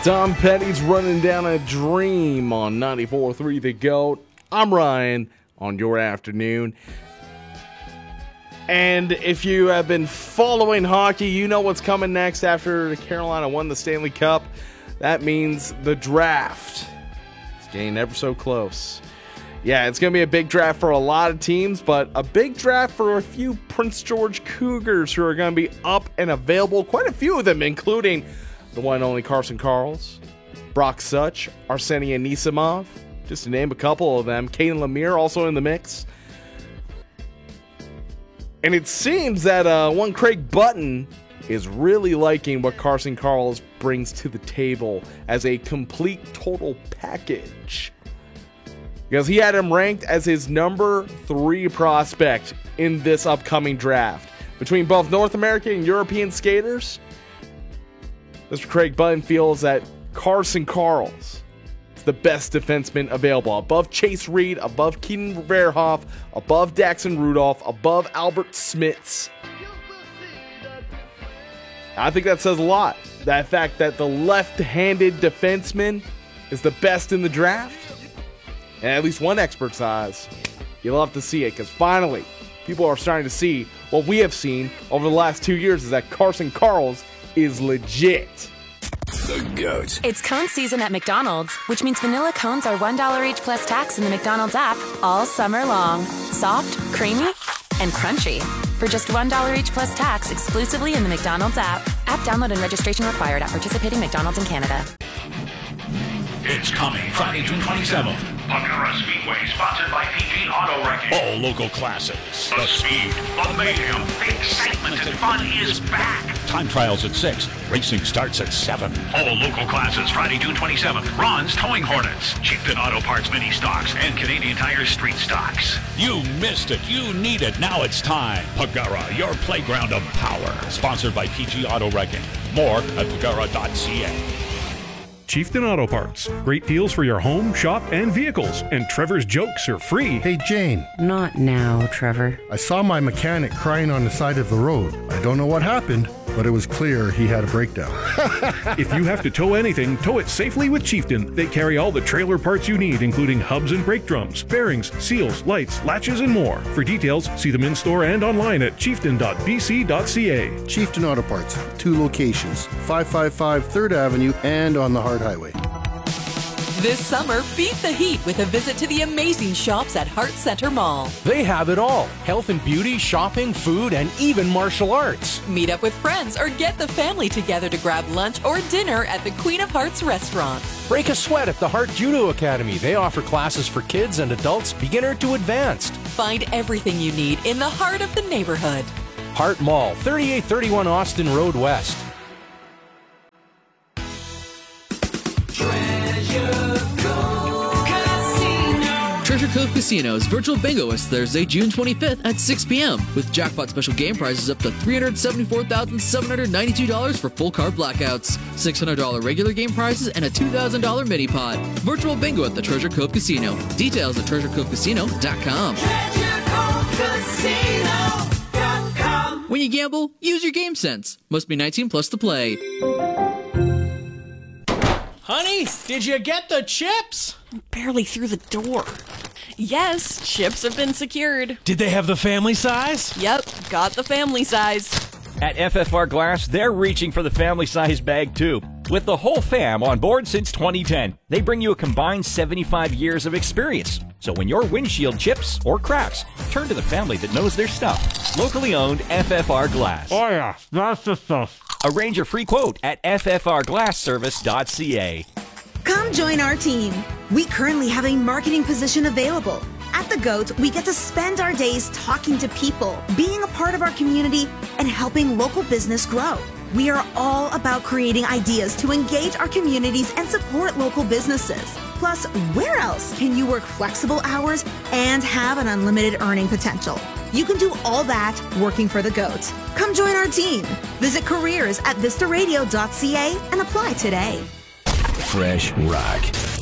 Tom Petty's Running Down a Dream on 94.3 The GOAT. I'm Ryan on your afternoon. And if you have been following hockey, you know what's coming next after Carolina won the Stanley Cup. That means the draft. It's getting ever so close. Yeah, it's going to be a big draft for a lot of teams, but a big draft for a few Prince George Cougars who are going to be up and available. Quite a few of them, including the one and only Carson Karls, Brock Such, Arseny Anisimov, just to name a couple of them. Kaden Lemire also in the mix. And it seems that one Craig Button is really liking what Carson Karls brings to the table as a complete total package. Because he had him ranked as his number 3 prospect in this upcoming draft. Between both North American and European skaters, Mr. Craig Button feels that Carson Karls is the best defenseman available. Above Chase Reed, above Keaton Verhoff, above Daxon Rudolph, above Albert Smits. I think that says a lot. That fact that the left-handed defenseman is the best in the draft. And at least one expert's eyes, you'll have to see it, because finally, people are starting to see what we have seen over the last 2 years, is that Carson Karls is legit. The GOAT. It's cone season at McDonald's, which means vanilla cones are $1 each plus tax in the McDonald's app all summer long. Soft, creamy, and crunchy. For just $1 each plus tax exclusively in the McDonald's app. App download and registration required at participating McDonald's in Canada. It's coming Friday, June 27th. Buckera Speedway, sponsored by PG Auto Wrecking. All local classics. The speed, the mayhem, the excitement and fun is back. Time trials at 6. Racing starts at 7. All local classes, Friday, June 27th. Ron's Towing Hornets, Chieftain Auto Parts Mini Stocks, and Canadian Tire Street Stocks. You missed it. You need it. Now it's time. Buckera, your playground of power. Sponsored by PG Auto Wrecking. More at buckera.ca. Chieftain Auto Parts. Great deals for your home, shop, and vehicles. And Trevor's jokes are free. Hey, Jane. Not now, Trevor. I saw my mechanic crying on the side of the road. I don't know what happened, but it was clear he had a breakdown. If you have to tow anything, tow it safely with Chieftain. They carry all the trailer parts you need, including hubs and brake drums, bearings, seals, lights, latches, and more. For details, see them in store and online at chieftain.bc.ca. Chieftain Auto Parts, 2 locations, 555 3rd Avenue and on the Hard Highway. This summer, beat the heat with a visit to the amazing shops at Hart Center Mall. They have it all. Health and beauty, shopping, food, and even martial arts. Meet up with friends or get the family together to grab lunch or dinner at the Queen of Hearts restaurant. Break a sweat at the Hart Judo Academy. They offer classes for kids and adults, beginner to advanced. Find everything you need in the heart of the neighborhood. Hart Mall, 3831 Austin Road West. Treasure Cove Casino's virtual bingo is Thursday, June 25th at 6 p.m. with jackpot special game prizes up to $374,792 for full card blackouts, $600 regular game prizes, and a $2,000 mini pot. Virtual bingo at the Treasure Cove Casino. Details at treasurecovecasino.com. TreasureCoveCasino.com. When you gamble, use your game sense. Must be 19 plus to play. Honey, did you get the chips? Barely through the door. Yes, chips have been secured. Did they have the family size? Yep, got the family size. At FFR Glass, they're reaching for the family size bag too. With the whole fam on board since 2010, they bring you a combined 75 years of experience. So when your windshield chips or cracks, turn to the family that knows their stuff. Locally owned FFR Glass. Oh yeah, that's the stuff. Arrange a free quote at ffrglassservice.ca. Come join our team. We currently have a marketing position available. At The GOAT, we get to spend our days talking to people, being a part of our community, and helping local business grow. We are all about creating ideas to engage our communities and support local businesses. Plus, where else can you work flexible hours and have an unlimited earning potential? You can do all that working for The GOAT. Come join our team. Visit careers at vistaradio.ca and apply today. Fresh rock.